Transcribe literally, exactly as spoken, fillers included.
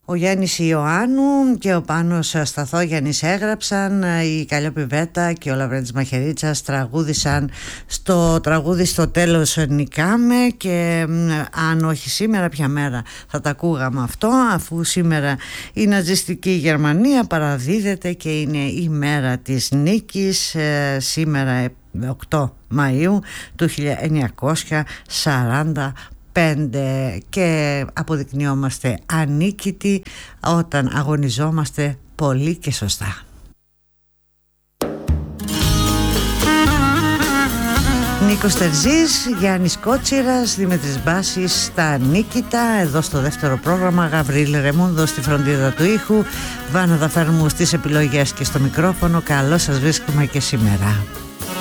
Ο Γιάννης Ιωάννου και ο Πάνος Σταθόγιαννης έγραψαν, η Καλλιόπη Βέτα και ο Λαβρέντης Μαχαιρίτσας τραγούδισαν στο τραγούδι «Στο τέλος νικάμε», και αν όχι σήμερα, ποια μέρα θα τα ακούγαμε αυτό, αφού σήμερα η ναζιστική Γερμανία παραδίδεται και είναι η μέρα της νίκης, ε, σήμερα οκτώ Μαΐου του χίλια εννιακόσια σαράντα πέντε, και αποδεικνυόμαστε ανίκητοι όταν αγωνιζόμαστε πολύ και σωστά. Νίκος Τερζής, Γιάννης Κότσιρας, Δημήτρης Μπάσης στα Νίκητα. Εδώ στο δεύτερο πρόγραμμα Γαβρίλ Ρεμούντο στη φροντίδα του ήχου, Βάνα Δαφέρμου στις επιλογές και στο μικρόφωνο. Καλώς σας βρίσκουμε και σήμερα.